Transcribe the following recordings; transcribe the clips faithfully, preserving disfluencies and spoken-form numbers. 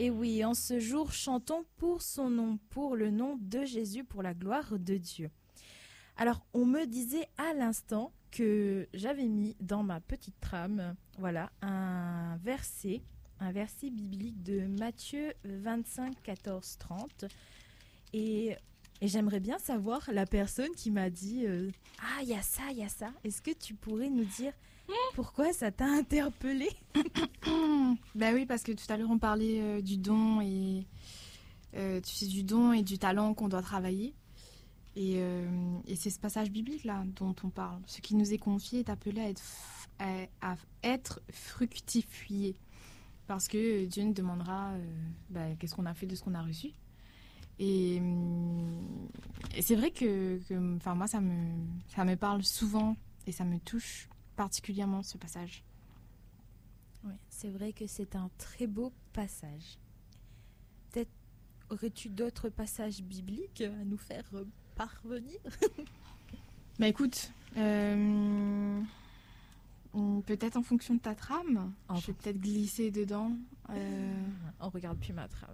Et oui, en ce jour, chantons pour son nom, pour le nom de Jésus, pour la gloire de Dieu. Alors, on me disait à l'instant que j'avais mis dans ma petite trame, voilà, un verset, un verset biblique de Matthieu vingt-cinq, quatorze, trente. Et, et j'aimerais bien savoir la personne qui m'a dit euh, « Ah, il y a ça, il y a ça ». Est-ce que tu pourrais nous dire pourquoi ça t'a interpellé? Ben oui, parce que tout à l'heure, on parlait euh, du don et euh, tu sais, du don et du talent qu'on doit travailler. Et, euh, et c'est ce passage biblique-là dont on parle. Ce qui nous est confié est appelé à être, f- à, à être fructifié. Parce que Dieu nous demandera euh, bah, qu'est-ce qu'on a fait de ce qu'on a reçu. Et, et c'est vrai que, que enfin, moi, ça me, ça me parle souvent et ça me touche particulièrement, ce passage. Oui, c'est vrai que c'est un très beau passage. Peut-être aurais-tu d'autres passages bibliques à nous faire euh, parvenir? Bah écoute, euh, peut-être en fonction de ta trame, En je vais peut-être glisser dedans. Euh... On regarde plus ma trame.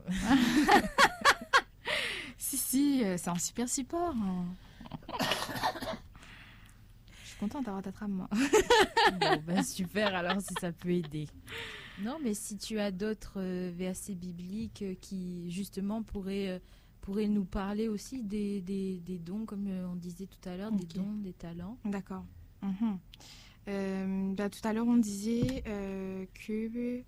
si, si, c'est un super support. Je suis contente d'avoir ta trame, moi. Bon, ben super, alors si ça peut aider. Non, mais si tu as d'autres euh, versets bibliques euh, qui, justement, pourraient, euh, pourraient nous parler aussi des, des, des dons, comme euh, on disait tout à l'heure, Okay. des dons, des talents. D'accord. Mm-hmm. Euh, bah, tout à l'heure, on disait euh, que...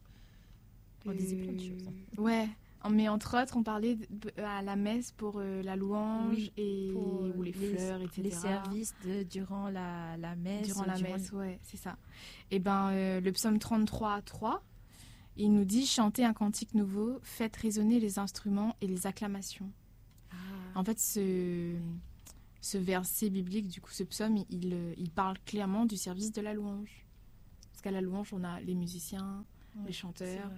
On disait plein de choses. Hein. Ouais, mais entre autres, on parlait de, à la messe pour euh, la louange oui, et pour, ou les, les fleurs, et cetera. Les services de, durant la, la messe. Durant la durant messe, ouais, c'est ça. Et ben, euh, le psaume trente-trois, trois, il nous dit « Chantez un cantique nouveau, faites résonner les instruments et les acclamations. Ah. » En fait, ce, ce verset biblique, du coup, ce psaume, il, il parle clairement du service de la louange. Parce qu'à la louange, on a les musiciens, ouais, les chanteurs.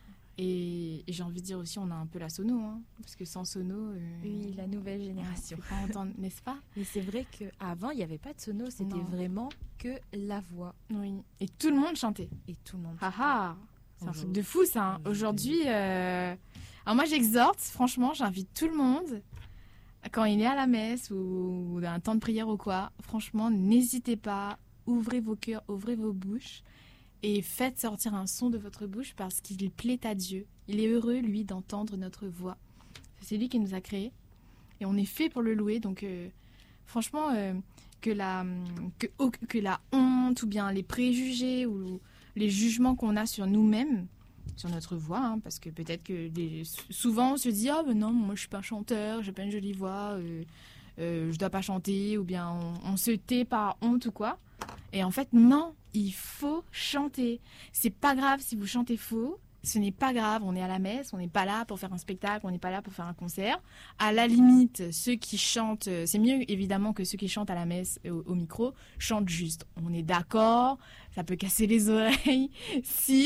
Et, et j'ai envie de dire aussi, on a un peu la sono, hein, parce que sans sono... Euh, oui, la nouvelle génération. On peut pas entendre, n'est-ce pas? Mais c'est vrai qu'avant, il n'y avait pas de sono, c'était non. vraiment que la voix. Oui, et tout le monde chantait. Et tout le monde chantait. Ah, c'est un truc de fou, ça. Hein. Aujourd'hui, euh... alors moi, j'exhorte, franchement, j'invite tout le monde, quand il est à la messe ou, ou un temps de prière ou quoi, franchement, n'hésitez pas, ouvrez vos cœurs, ouvrez vos bouches, et faites sortir un son de votre bouche parce qu'il plaît à Dieu. Il est heureux, lui, d'entendre notre voix. C'est lui qui nous a créés. Et on est fait pour le louer. Donc, euh, franchement, euh, que, la, que, que la honte ou bien les préjugés ou les jugements qu'on a sur nous-mêmes, sur notre voix, hein, parce que peut-être que les, souvent on se dit « Ah, ben non, moi je suis pas chanteur, j'ai pas une jolie voix, euh, euh, je dois pas chanter » ou bien on, on se tait par honte ou quoi. Et en fait, non, il faut chanter. C'est pas grave si vous chantez faux. Ce n'est pas grave, on est à la messe, on n'est pas là pour faire un spectacle, on n'est pas là pour faire un concert. À la limite, ceux qui chantent, c'est mieux évidemment que ceux qui chantent à la messe au, au micro, chantent juste. On est d'accord, ça peut casser les oreilles, si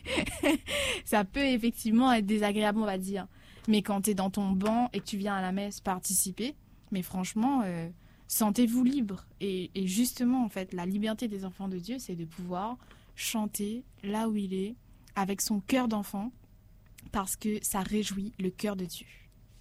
ça peut effectivement être désagréable, on va dire. Mais quand tu es dans ton banc et que tu viens à la messe participer, mais franchement... Euh, sentez-vous libre. Et, et justement, en fait, la liberté des enfants de Dieu, c'est de pouvoir chanter là où il est, avec son cœur d'enfant, parce que ça réjouit le cœur de Dieu.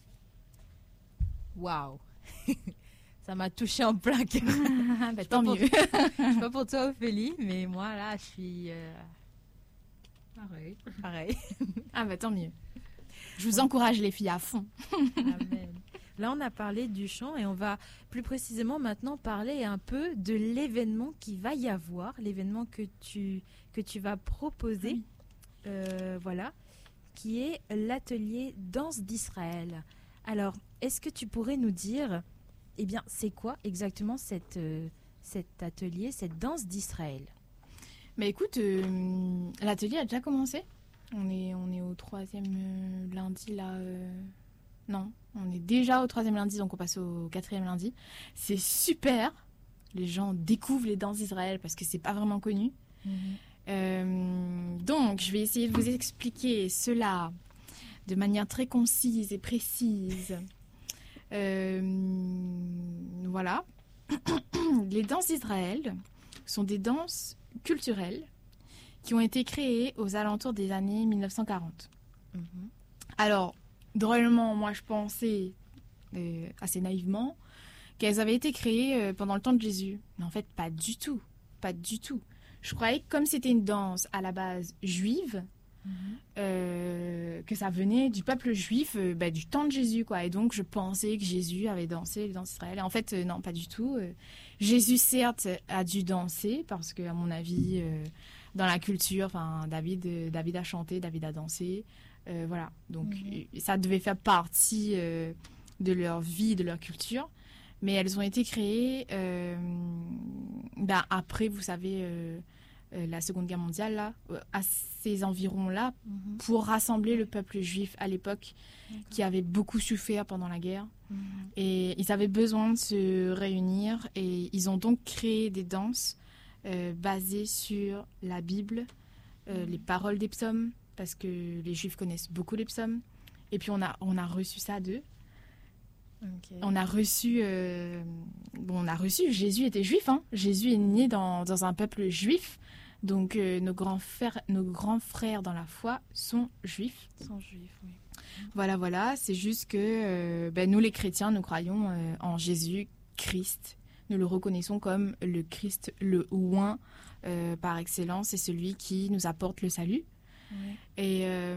Waouh. Ça m'a touché en plein cœur. bah, tant mieux. Je sais pas pour toi, Ophélie, mais moi, là, je suis... Euh... Pareil. Pareil. Ah bah tant mieux. Je vous encourage, les filles, à fond. Amen. Là, on a parlé du chant et on va plus précisément maintenant parler un peu de l'événement qui va y avoir, l'événement que tu, que tu vas proposer, oui. euh, voilà, qui est l'atelier Danse d'Israël. Alors, est-ce que tu pourrais nous dire, eh bien, c'est quoi exactement cette, euh, cet atelier, cette Danse d'Israël? Mais écoute, euh, l'atelier a déjà commencé. On est, on est au troisième euh, lundi, là... Euh... Non, on est déjà au troisième lundi, donc on passe au quatrième lundi. C'est super. Les gens découvrent les danses d'Israël parce que c'est pas vraiment connu. Mm-hmm. Euh, donc, je vais essayer de vous expliquer cela de manière très concise et précise. Euh, voilà. Les danses d'Israël sont des danses culturelles qui ont été créées aux alentours des années mille neuf cent quarante. Mm-hmm. Alors, drôlement, moi, je pensais, euh, assez naïvement, qu'elles avaient été créées euh, pendant le temps de Jésus. Mais en fait, pas du tout. Pas du tout. Je croyais que comme c'était une danse à la base juive, mm-hmm. euh, que ça venait du peuple juif, euh, bah, du temps de Jésus, quoi. Et donc, je pensais que Jésus avait dansé les danses d'Israël. Et en fait, euh, non, pas du tout. Euh, Jésus, certes, a dû danser, parce qu'à mon avis, euh, dans la culture, David, euh, David a chanté, David a dansé. Euh, voilà. Donc, mm-hmm. ça devait faire partie euh, de leur vie, de leur culture. Mais elles ont été créées euh, ben après, vous savez, euh, euh, la Seconde Guerre mondiale, là, euh, à ces environs-là, mm-hmm. pour rassembler le peuple juif à l'époque, D'accord. qui avait beaucoup souffert pendant la guerre. Mm-hmm. Et ils avaient besoin de se réunir et ils ont donc créé des danses euh, basées sur la Bible, euh, mm-hmm. les paroles des psaumes, parce que les juifs connaissent beaucoup les psaumes. Et puis on a, on a reçu ça d'eux. Okay. On a reçu, euh, bon, on a reçu. Jésus était juif, hein. Jésus est né dans, dans un peuple juif, donc euh, nos grands frères, nos grands frères dans la foi sont juifs. Sont juifs, oui. Voilà, voilà. C'est juste que euh, ben, nous, les chrétiens, nous croyons euh, en Jésus Christ. Nous le reconnaissons comme le Christ, le oint euh, par excellence, c'est celui qui nous apporte le salut. Ouais. Et, euh,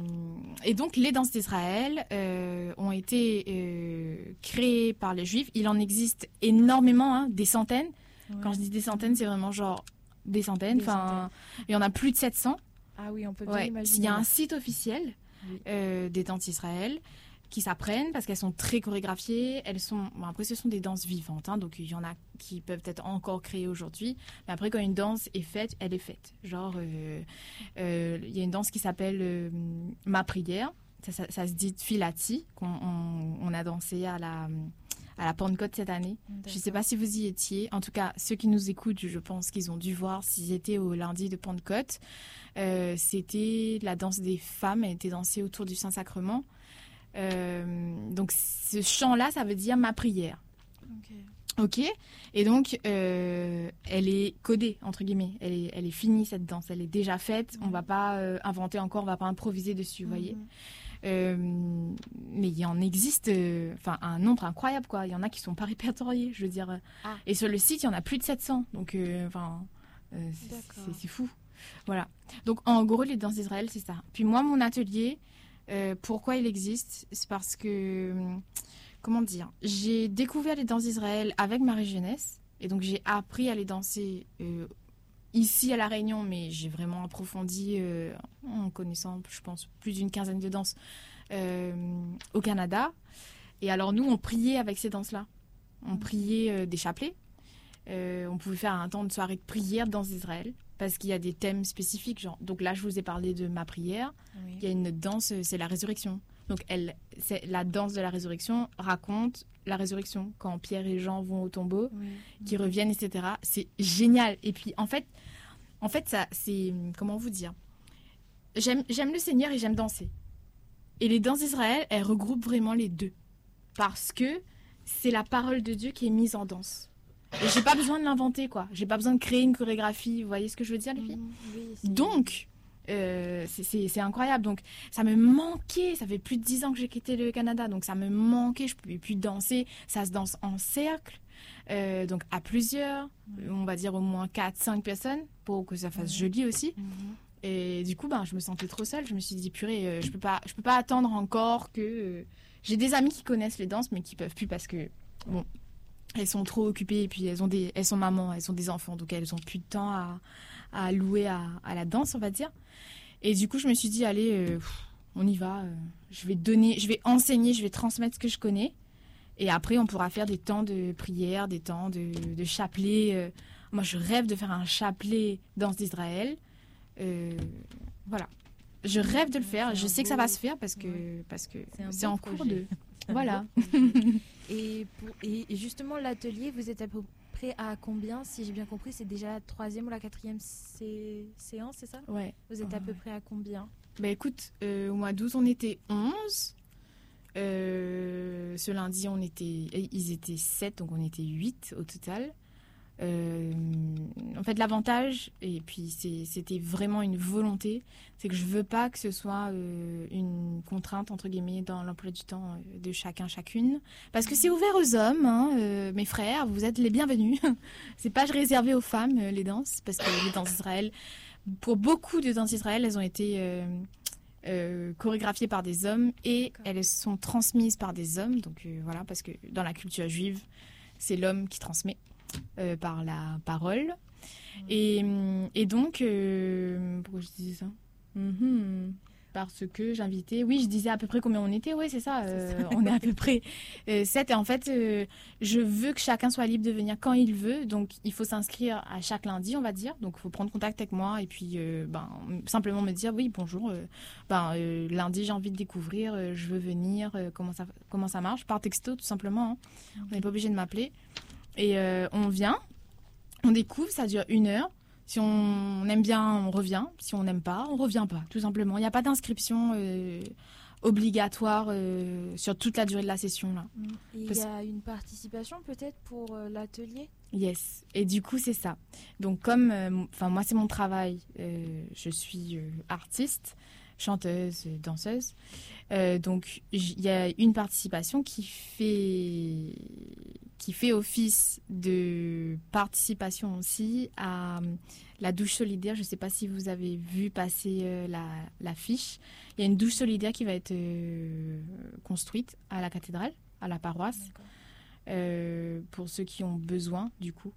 et donc les danses d'Israël euh, ont été euh, créées par les Juifs. Il en existe énormément, hein, des centaines. Ouais. Quand je dis des centaines, c'est vraiment genre des centaines. Enfin, il y en a plus de sept cents. Ah oui, on peut bien ouais. imaginer. Il y a un site officiel oui. euh, des danses d'Israël qui s'apprennent parce qu'elles sont très chorégraphiées. Elles sont, bon, après, ce sont des danses vivantes, hein, donc il y en a qui peuvent être encore créées aujourd'hui. Mais après, quand une danse est faite, elle est faite. Genre, il euh, euh, y a une danse qui s'appelle euh, Ma prière. Ça, ça, ça se dit Tfilati, qu'on on, on a dansé à la, à la Pentecôte cette année. D'accord. Je ne sais pas si vous y étiez. En tout cas, ceux qui nous écoutent, je pense qu'ils ont dû voir s'ils étaient au lundi de Pentecôte. Euh, c'était la danse des femmes. Elle était dansée autour du Saint-Sacrement. Euh, donc ce chant-là, ça veut dire ma prière. Ok. Ok. Et donc euh, elle est codée entre guillemets. Elle est, elle est finie cette danse. Elle est déjà faite. Mmh. On va pas euh, inventer encore. On va pas improviser dessus. Vous mmh. voyez. Euh, mais il y en existe, enfin euh, un nombre incroyable quoi. Il y en a qui sont pas répertoriés. Je veux dire. Ah. Et sur le site, il y en a plus de sept cents. Donc enfin, euh, euh, c'est, c'est fou. Voilà. Donc en gros, les danses d'Israël, c'est ça. Puis moi, mon atelier. Euh, pourquoi il existe ? C'est parce que, comment dire, j'ai découvert les danses d'Israël avec Marie Jeunesse. Et donc, j'ai appris à les danser euh, ici à La Réunion, mais j'ai vraiment approfondi euh, en connaissant, je pense, plus d'une quinzaine de danses euh, au Canada. Et alors, nous, on priait avec ces danses-là. On priait euh, des chapelets. Euh, on pouvait faire un temps de soirée de prière de danse d'Israël. Parce qu'il y a des thèmes spécifiques. Genre. Donc là, je vous ai parlé de ma prière. Oui. Il y a une danse, c'est la résurrection. Donc elle, c'est, la danse de la résurrection raconte la résurrection. Quand Pierre et Jean vont au tombeau, oui. qui oui. reviennent, et cetera. C'est génial. Et puis, en fait, en fait ça, c'est... Comment vous dire ? J'aime, j'aime le Seigneur et j'aime danser. Et les danses d'Israël, elles regroupent vraiment les deux. Parce que c'est la parole de Dieu qui est mise en danse. Et j'ai pas besoin de l'inventer, quoi. J'ai pas besoin de créer une chorégraphie. Vous voyez ce que je veux dire, les filles ? Mmh, oui, donc, euh, c'est, c'est, c'est incroyable. Donc, ça me manquait. Ça fait plus de dix ans que j'ai quitté le Canada. Donc, ça me manquait. Je pouvais plus danser. Ça se danse en cercle. Euh, donc, à plusieurs. Mmh. On va dire au moins quatre cinq personnes pour que ça fasse mmh. joli aussi. Mmh. Et du coup, ben, je me sentais trop seule. Je me suis dit, purée, euh, je peux pas, je peux pas attendre encore que... Euh... J'ai des amis qui connaissent les danses, mais qui peuvent plus parce que... Bon... Elles sont trop occupées et puis elles, ont des, elles sont mamans, elles ont des enfants, donc elles n'ont plus de temps à, à louer à, à la danse, on va dire. Et du coup, je me suis dit, allez, euh, on y va. Euh, je vais donner, je vais enseigner, je vais transmettre ce que je connais. Et après, on pourra faire des temps de prière, des temps de, de chapelet. Euh, moi, je rêve de faire un chapelet danse d'Israël. Euh, voilà. Je rêve de le faire. Je sais beau... que ça va se faire parce que, ouais. parce que c'est, c'est en projet. Cours de... Voilà. et, pour, et justement, l'atelier, vous êtes à peu près à combien ? Si j'ai bien compris, c'est déjà la troisième ou la quatrième sé- séance, c'est ça ? Ouais. Vous êtes ouais. à peu près à combien ? Bah écoute, euh, au mois d'août, on était onze. Euh, ce lundi, on était, ils étaient sept, donc on était huit au total. Euh, en fait, l'avantage, et puis c'est, c'était vraiment une volonté, c'est que je veux pas que ce soit euh, une contrainte, entre guillemets, dans l'emploi du temps euh, de chacun, chacune. Parce que c'est ouvert aux hommes, hein, euh, mes frères, vous êtes les bienvenus. C'est pas réservé aux femmes, euh, les danses, parce que les danses d'Israël, pour beaucoup de danses d'Israël, elles ont été euh, euh, chorégraphiées par des hommes et D'accord. elles sont transmises par des hommes. Donc euh, voilà, parce que dans la culture juive, c'est l'homme qui transmet. Euh, par la parole. Mmh. Et, et donc, euh, pourquoi je disais ça mmh, Parce que j'invitais, oui, je disais à peu près combien on était, oui, c'est ça, euh, c'est ça. On est à peu près euh, sept. Et en fait, euh, je veux que chacun soit libre de venir quand il veut. Donc, il faut s'inscrire à chaque lundi, on va dire. Donc, il faut prendre contact avec moi et puis euh, ben, simplement me dire, oui, bonjour, euh, ben, euh, lundi, j'ai envie de découvrir, euh, je veux venir, euh, comment, ça, comment ça marche, par texto, tout simplement. Hein. Mmh. On n'est pas obligé de m'appeler. Et euh, on vient, on découvre, ça dure une heure. Si on aime bien, on revient. Si on n'aime pas, on revient pas, tout simplement. Il n'y a pas d'inscription euh, obligatoire euh, sur toute la durée de la session. Là. Il y a une participation peut-être pour euh, l'atelier ? Yes. Et du coup, c'est ça. Donc comme, enfin euh, moi, c'est mon travail. Euh, je suis euh, artiste, chanteuse, danseuse. Euh, donc il y a une participation qui fait qui fait office de participation aussi à la douche solidaire. Je ne sais pas si vous avez vu passer euh, la, la fiche. Il y a une douche solidaire qui va être euh, construite à la cathédrale, à la paroisse, euh, pour ceux qui ont besoin, du coup.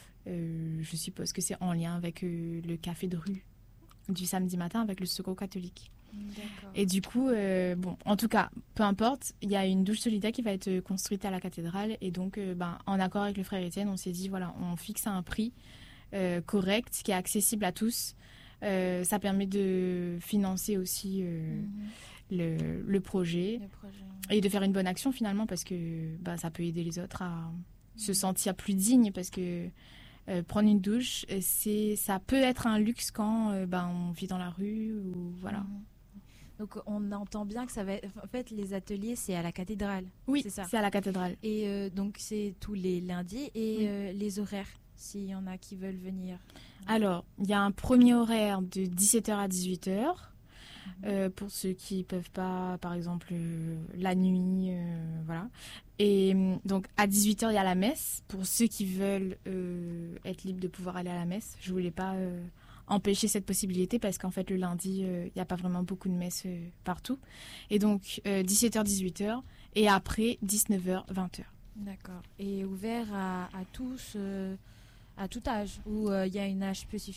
Euh, je suppose que c'est en lien avec euh, le café de rue du samedi matin avec le Secours catholique. D'accord. Et du coup, euh, bon, en tout cas, peu importe, il y a une douche solidaire qui va être construite à la cathédrale et donc, euh, ben, en accord avec le frère Étienne, on s'est dit, voilà, on fixe un prix euh, correct, qui est accessible à tous. Euh, ça permet de financer aussi euh, mm-hmm. le, le projet, le projet ouais. et de faire une bonne action finalement parce que ben, ça peut aider les autres à mm-hmm. se sentir plus dignes parce que Euh, prendre une douche, c'est, ça peut être un luxe quand euh, ben, on vit dans la rue ou voilà. Donc on entend bien que ça va être... En fait, les ateliers, c'est à la cathédrale. Oui, c'est ça. C'est à la cathédrale. Et euh, donc c'est tous les lundis et oui. euh, les horaires, s'il y en a qui veulent venir. Alors, il y a un premier horaire de dix-sept heures à dix-huit heures. Euh, pour ceux qui ne peuvent pas, par exemple, euh, la nuit, euh, voilà. Et donc, à dix-huit heures, il y a la messe. Pour ceux qui veulent euh, être libres de pouvoir aller à la messe, je ne voulais pas euh, empêcher cette possibilité parce qu'en fait, le lundi, euh, il n'y a pas vraiment beaucoup de messes euh, partout. Et donc, euh, dix-sept heures, dix-huit heures. Et après, dix-neuf heures, vingt heures. D'accord. Et ouvert à, à tous, euh, à tout âge, ou il euh, y a une âge spécifique ?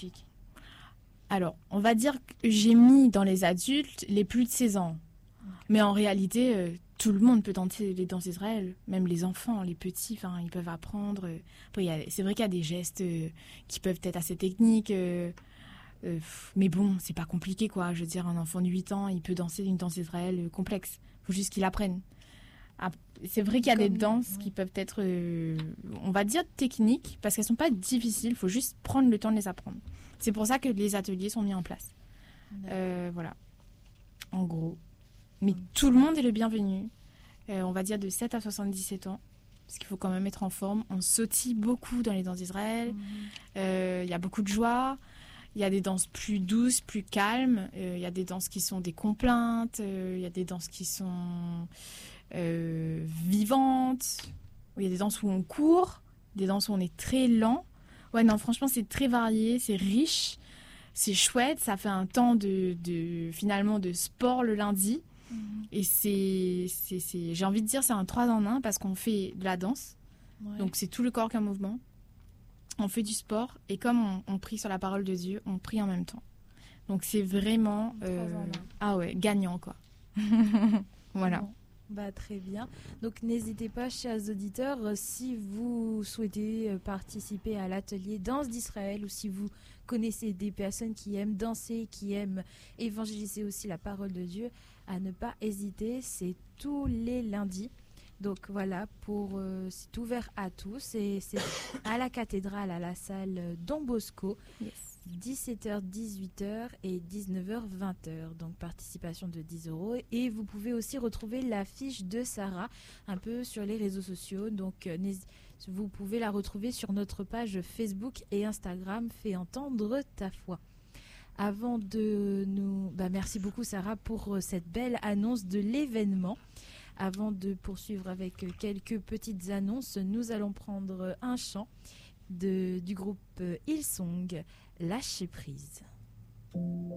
Alors, on va dire que j'ai mis dans les adultes les plus de seize ans. Mais en réalité, euh, tout le monde peut danser les danses d'Israël. Même les enfants, les petits, ils peuvent apprendre. Après, y a, c'est vrai qu'il y a des gestes euh, qui peuvent être assez techniques. Euh, euh, mais bon, c'est pas compliqué, quoi. Je veux dire, un enfant de huit ans, il peut danser une danse d'Israël euh, complexe. Il faut juste qu'il apprenne. Ah, c'est vrai qu'il y a Comme, des danses ouais. qui peuvent être, euh, on va dire, techniques, parce qu'elles sont pas difficiles. Il faut juste prendre le temps de les apprendre. C'est pour ça que les ateliers sont mis en place. Euh, voilà, en gros. Mais mmh. tout le monde est le bienvenu. Euh, on va dire de sept à soixante-dix-sept ans. Parce qu'il faut quand même être en forme. On sautille beaucoup dans les danses d'Israël. Il mmh. euh, y a beaucoup de joie. Il y a des danses plus douces, plus calmes. Il euh, y a des danses qui sont des complaintes. Il euh, y a des danses qui sont euh, vivantes. Il y a des danses où on court. Des danses où on est très lent. Ouais, non, franchement, c'est très varié, c'est riche, c'est chouette. Ça fait un temps de, de finalement, de sport le lundi. Mmh. Et c'est, c'est, c'est, j'ai envie de dire, c'est un trois en un parce qu'on fait de la danse. Ouais. Donc, c'est tout le corps qu'un mouvement. On fait du sport. Et comme on, on prie sur la parole de Dieu, on prie en même temps. Donc, c'est vraiment... Euh, ah ouais, gagnant, quoi. Voilà. Bon. Bah, très bien. Donc n'hésitez pas, chers auditeurs, si vous souhaitez participer à l'atelier Danse d'Israël ou si vous connaissez des personnes qui aiment danser, qui aiment évangéliser aussi la parole de Dieu, à ne pas hésiter. C'est tous les lundis. Donc voilà, pour, euh, c'est ouvert à tous et c'est à la cathédrale, à la salle Don Bosco. Yes. dix-sept heures dix-huit heures et dix-neuf heures vingt heures. Donc participation de dix euros. Et vous pouvez aussi retrouver la fiche de Sarah un peu sur les réseaux sociaux. Donc euh, vous pouvez la retrouver sur notre page Facebook et Instagram. Fais entendre ta foi. Avant de nous... Bah, merci beaucoup Sarah pour cette belle annonce de l'événement. Avant de poursuivre avec quelques petites annonces, nous allons prendre un chant de, du groupe Hillsong, Lâcher prise.